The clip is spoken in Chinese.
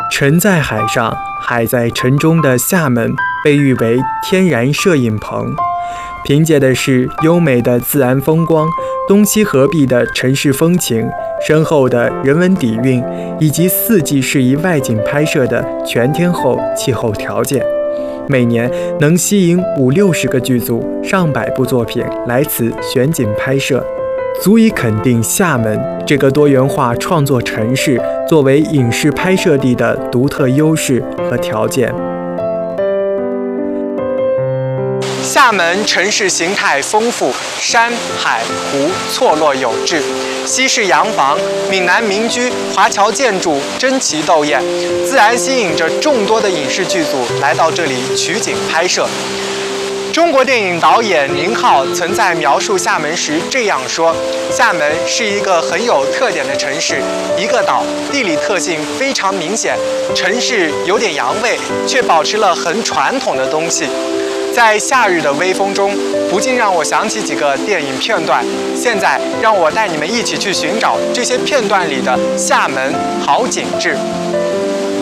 沉在海上，海在城中的厦门被誉为天然摄影棚，凭借的是优美的自然风光、东西合璧的城市风情、深厚的人文底蕴，以及四季适宜外景拍摄的全天候气候条件。每年能吸引50-60个剧组、上百部作品来此选景拍摄，足以肯定厦门这个多元化创作城市作为影视拍摄地的独特优势和条件。厦门城市形态丰富，山海湖错落有致，西式洋房、闽南民居、华侨建筑争奇斗艳，自然吸引着众多的影视剧组来到这里取景拍摄。中国电影导演宁浩曾在描述厦门时这样说：厦门是一个很有特点的城市，一个岛，地理特性非常明显，城市有点洋味，却保持了很传统的东西。在夏日的微风中，不禁让我想起几个电影片段。现在让我带你们一起去寻找这些片段里的厦门好景致。